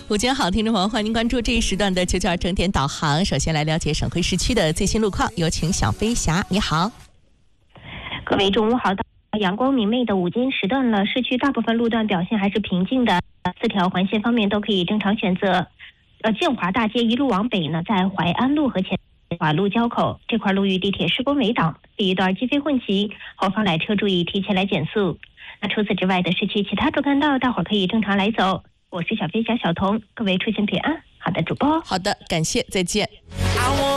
午间好，听众朋友，欢迎关注这一时段的992整点导航。首先来了解省会市区的最新路况，有请小飞侠，你好。 各位中午好，阳光明媚的午间时段了，市区大部分路段表现还是平静的，4条环线方面都可以正常选择。建华大街一路往北呢，在淮安路和前华路交口这块路与地铁施工围挡，第一段机非混骑，后方来车注意提前来减速。那除此之外的市区其他主干道，大伙儿可以正常来走。我是小飞侠小童，各位出行平安。好的，主播。 好的，感谢，再见。